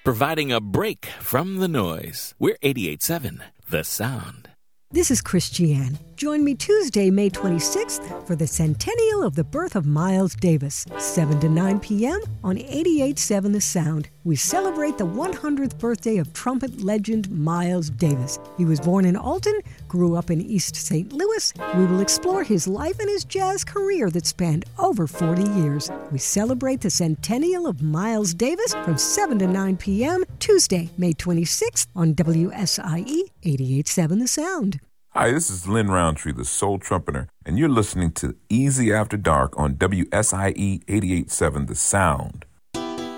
providing a break from the noise. We're 88.7 The Sound. This is Christiane. Join me Tuesday, May 26th for the centennial of the birth of Miles Davis, 7 to 9 p.m. on 88.7 The Sound. We celebrate the 100th birthday of trumpet legend Miles Davis. He was born in Alton, grew up in East St. Louis. We will explore his life and his jazz career that spanned over 40 years. We celebrate the centennial of Miles Davis from 7 to 9 p.m. Tuesday, May 26th on WSIE 88.7 The Sound. Hi, this is Lynn Roundtree, the soul trumpeter, and you're listening to Easy After Dark on WSIE 88.7 The Sound.